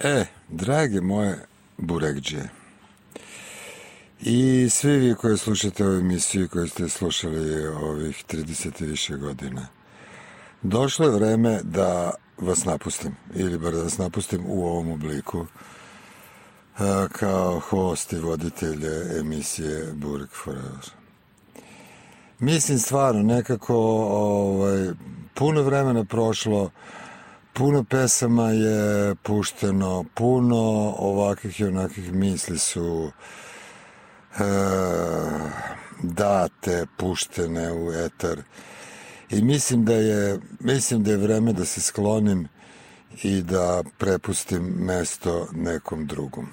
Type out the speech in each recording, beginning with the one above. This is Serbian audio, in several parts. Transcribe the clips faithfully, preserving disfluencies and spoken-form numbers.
E, drage moje burekđije i svi vi koji slušate ovu emisiju koji ste slušali ovih trideset i više godina, došlo je vreme da vas napustim, ili bar da vas napustim u ovom obliku kao host i voditelj emisije Burek Forever. Mislim stvarno nekako ovaj, puno vremena prošlo, puno pesama je pušteno, puno ovakvih i onakvih misli su e, date, puštene u etar i mislim da je mislim da je vreme da se sklonim i da prepustim mesto nekom drugom.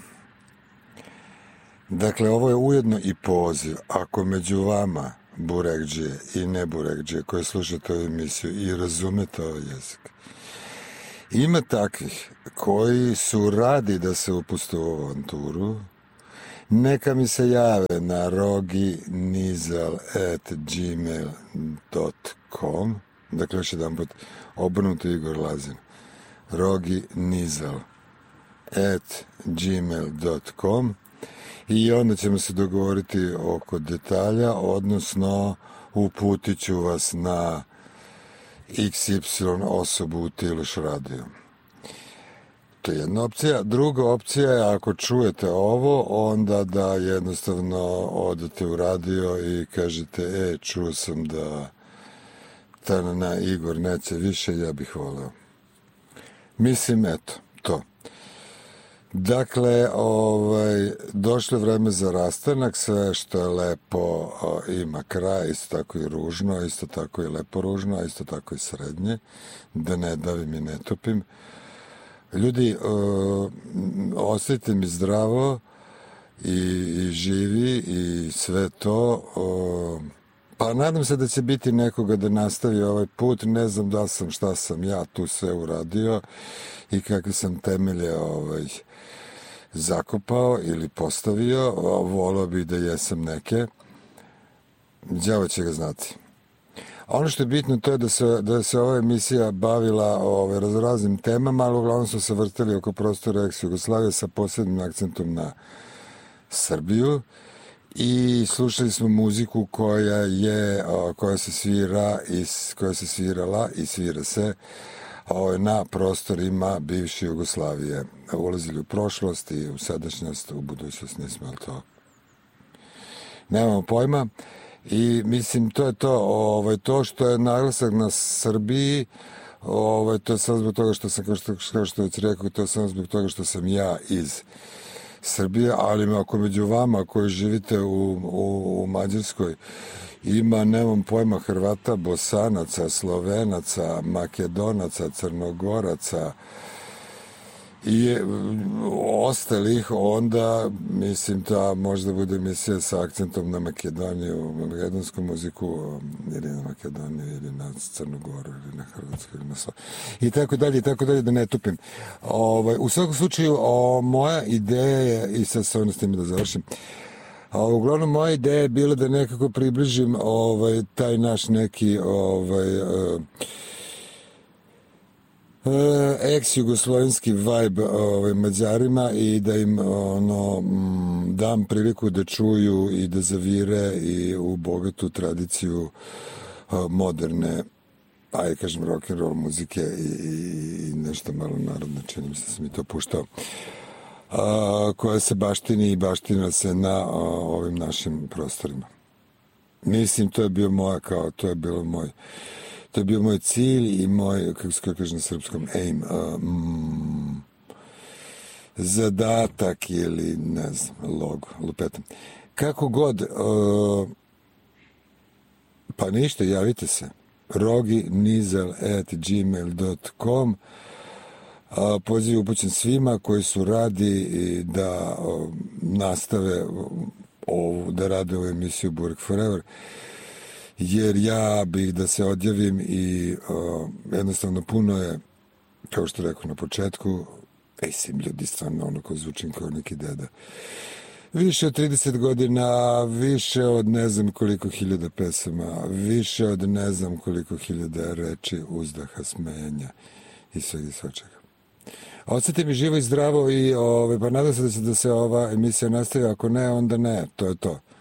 Dakle, ovo je ujedno i poziv, ako među vama burekđije i ne burekđije koji slušate ovu emisiju i razumete ovaj jezik, ima takvih koji su radi da se upuste u ovu avanturu, neka mi se jave na roginizal at gmail dot com, dakle još jedan put obrnuto Igor Lazin, roginizal at gmail dot com, i onda ćemo se dogovoriti oko detalja, odnosno uputit ću vas na iks ipsilon osobu u Tiluš radio. To je jedna opcija. Druga opcija je, ako čujete ovo, onda da jednostavno odete u radio i kažete, e, čuo sam da Tanana Igor neće više, ja bih voleo. Mislim, eto, to. Dakle, ovaj, došlo je vreme za rastanak, sve što je lepo ima kraj, isto tako i ružno, isto tako i lepo ružno, a isto tako i srednje, da ne davim i ne topim. Ljudi, uh, ostajte mi zdravo i, i živi i sve to. Uh, pa nadam se da će biti nekoga da nastavi ovaj put. Ne znam da sam, šta sam ja tu sve uradio i kakve sam temelje ovaj, zakopao ili postavio. Volao bih da jesam neke. Đavo će ga znati. Ono što je bitno to je da se, da se ova emisija bavila ove, raznim temama, ali uglavnom smo se vrtili oko prostora ex-Jugoslavije sa posebnim akcentom na Srbiju i slušali smo muziku koja je, koja se svira i koja se svirala i svira se ove, na prostorima bivše Jugoslavije. Ulazili u prošlost i u sadašnjost, u budućnost nismo, ali to nemamo pojma. I mislim, to je to, ovaj, to što je naglasak na Srbiji, ovaj, to je samo zbog toga što sam, kao što, kao što već rekao, to je samo zbog toga što sam ja iz Srbije, ali ako među vama koji živite u, u, u Mađarskoj ima, nemam pojma, Hrvata, Bosanaca, Slovenaca, Makedonaca, Crnogoraca i ostalih, onda mislim da možda bude emisija sa akcentom na Makedoniju, na makedonsku muziku, ili na Makedoniju, ili na Crnogoru, ili na Hrvatsku, ili na Sloveniju, i tako dalje, i tako dalje, da ne tupim. Ovaj, u svakom slučaju, o, moja ideja je, i sad se ono s tim da završim, a, uglavnom moja ideja je bila da nekako približim ovaj, taj naš neki ovaj, uh, Uh, ex-jugoslovenski vibe ovaj, Mađarima i da im ono, m, dam priliku da čuju i da zavire i u bogatu tradiciju uh, moderne, ajde kažem, rock'n'roll muzike i, i, i nešto malo narodno, čini mi se da sam i to puštao, uh, koja se baštini i baština se na uh, ovim našim prostorima. Mislim, to je bio moja, kao, to je bilo moj To je bio moj cilj i moj, kako se kaže na srpskom, aim, um, zadatak ili, ne znam, logo, lupetam. Kako god, uh, pa ništa, javite se. roginizal at gmail dot com. Uh, poziv upućen svima koji su radi da uh, nastave ovu, da rade ovu emisiju Burek Forever, jer ja bih da se odjavim i uh, jednostavno puno je, kao što rekao na početku, ej sim ljudi, stvarno ono ko zvučim kao neki deda. Više od trideset godina, više od ne znam koliko hiljada pesama, više od ne znam koliko hiljada reči, uzdaha, smenja i svega i svačega. Osjeti mi živo i zdravo i ove, pa nadam se da će da se ova emisija nastavi, ako ne, onda ne, to je to.